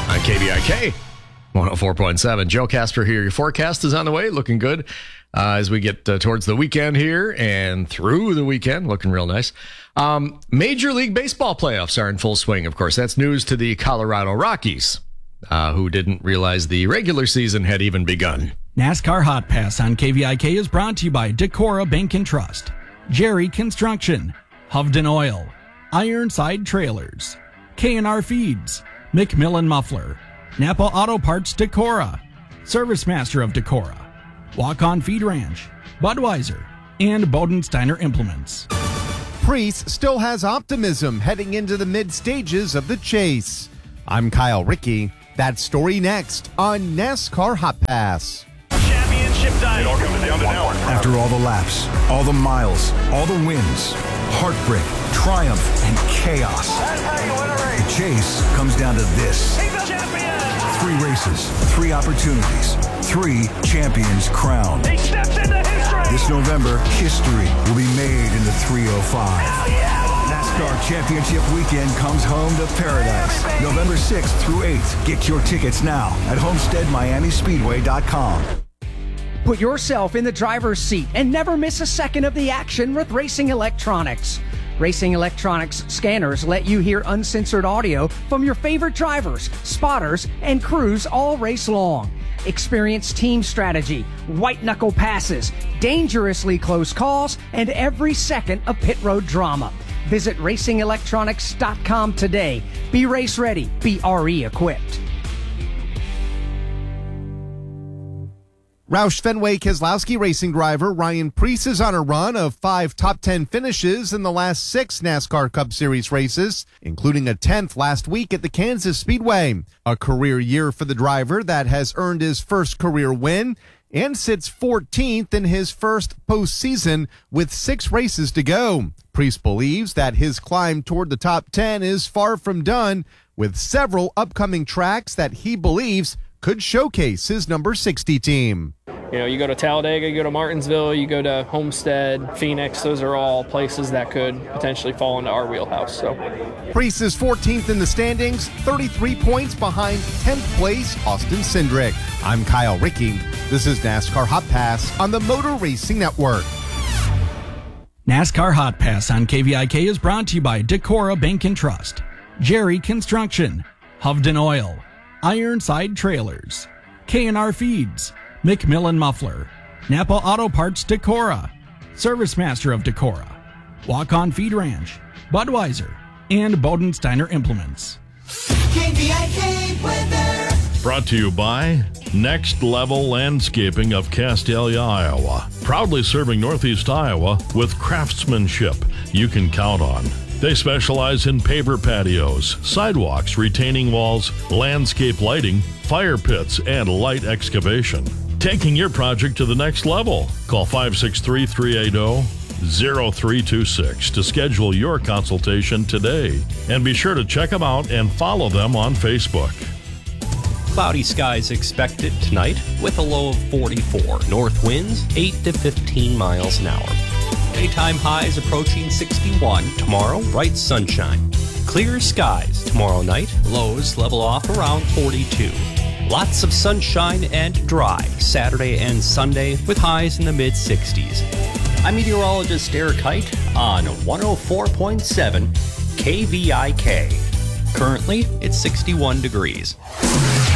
on KVIK 104.7. Joe Casper here. Your forecast is on the way, looking good as we get towards the weekend here and through the weekend, looking real nice. Major League Baseball playoffs are in full swing, of course. That's news to the Colorado Rockies, who didn't realize the regular season had even begun. NASCAR Hot Pass on KVIK is brought to you by Decorah Bank and Trust, Jerry Construction, Hovden Oil, Ironside Trailers, K&R Feeds, McMillan Muffler, Napa Auto Parts Decorah, Service Master of Decorah, Walk-On Feed Ranch, Budweiser, and Bodensteiner Implements. Preece still has optimism heading into the mid-stages of the chase. I'm Kyle Rickey. That story next on NASCAR Hot Pass. Championship time. It all comes down to now. After all the laps, all the miles, all the wins, heartbreak, triumph, and chaos. That's how you win a race. The chase comes down to this. He's a champion. 3 races, 3 opportunities, 3 champions crowned. He steps into history. This November, history will be made in the 305. Hell yeah. NASCAR Championship Weekend comes home to paradise. November 6th through 8th. Get your tickets now at HomesteadMiamiSpeedway.com. Put yourself in the driver's seat and never miss a second of the action with Racing Electronics. Racing Electronics scanners let you hear uncensored audio from your favorite drivers, spotters, and crews all race long. Experience team strategy, white-knuckle passes, dangerously close calls, and every second of pit road drama. Visit RacingElectronics.com today. Be race ready. Be RE equipped. Roush Fenway Keselowski racing driver Ryan Preece is on a run of 5 top 10 finishes in the last 6 NASCAR Cup Series races, including a 10th last week at the Kansas Speedway. A career year for the driver that has earned his first career win and sits 14th in his first postseason with 6 races to go. Preece believes that his climb toward the top 10 is far from done, with several upcoming tracks that he believes could showcase his number 60 team. You know, you go to Talladega, you go to Martinsville, you go to Homestead, Phoenix. Those are all places that could potentially fall into our wheelhouse. So, Preece is 14th in the standings, 33 points behind 10th place Austin Cindric. I'm Kyle Rickey. This is NASCAR Hot Pass on the Motor Racing Network. NASCAR Hot Pass on KVIK is brought to you by Decorah Bank and Trust, Jerry Construction, Hovden Oil, Ironside Trailers, K&R Feeds, McMillan Muffler, Napa Auto Parts Decorah, Service Master of Decorah, Walk-On Feed Ranch, Budweiser, and Bodensteiner Implements. KVIK weather. Brought to you by Next Level Landscaping of Castalia, Iowa. Proudly serving Northeast Iowa with craftsmanship you can count on. They specialize in paver patios, sidewalks, retaining walls, landscape lighting, fire pits, and light excavation. Taking your project to the next level. Call 563-380-0326 to schedule your consultation today. And be sure to check them out and follow them on Facebook. Cloudy skies expected tonight with a low of 44. North winds 8 to 15 miles an hour. Daytime highs approaching 61. Tomorrow, bright sunshine. Clear skies tomorrow night. Lows level off around 42. Lots of sunshine and dry Saturday and Sunday with highs in the mid-60s. I'm meteorologist Eric Height on 104.7 KVIK. Currently, it's 61 degrees.